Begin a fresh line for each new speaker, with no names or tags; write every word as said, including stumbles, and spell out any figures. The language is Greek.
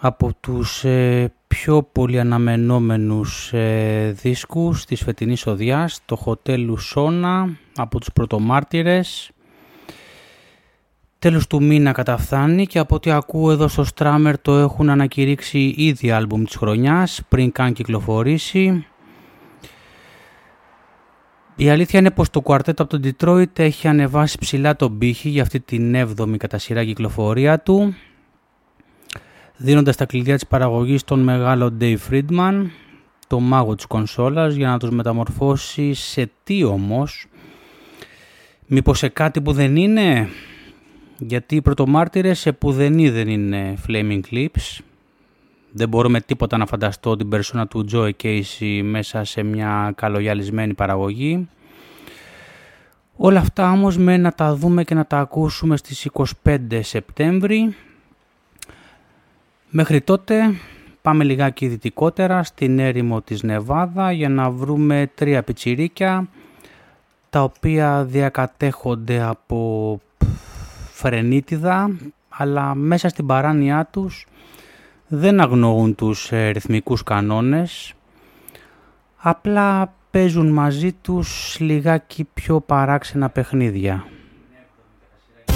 από τους ε, πιο πολύ αναμενόμενους ε, δίσκους της φετινής οδιάς, το Hotel Lusona από τους Πρωτομάρτυρες. Τέλος του μήνα καταφθάνει και από ό,τι ακούω εδώ στο Strammer το έχουν ανακηρύξει ήδη άλμπουμ της χρονιάς πριν καν κυκλοφορήσει. Η αλήθεια είναι πως το κουαρτέτο από τον Detroit έχει ανεβάσει ψηλά τον πύχη για αυτή την έβδομη κατά σειρά κυκλοφορία του, δίνοντας τα κλειδιά της παραγωγής στον μεγάλο Dave Friedman, το μάγο της κονσόλας, για να τους μεταμορφώσει σε τι όμως? Μήπως σε κάτι που δεν είναι? Γιατί οι Πρωτομάρτυρες σε πουδενή δεν είναι Flaming Lips. Δεν μπορώ με τίποτα να φανταστώ την περσόνα του Joe Casey μέσα σε μια καλογιαλισμένη παραγωγή. Όλα αυτά όμως με να τα δούμε και να τα ακούσουμε στις είκοσι πέντε Σεπτέμβρη. Μέχρι τότε πάμε λιγάκι δυτικότερα στην έρημο της Νεβάδα για να βρούμε τρία πιτσιρίκια τα οποία διακατέχονται από φρενίτιδα, αλλά μέσα στην παράνοιά τους δεν αγνοούν τους ε, ρυθμικούς κανόνες, απλά παίζουν μαζί τους λιγάκι πιο παράξενα παιχνίδια.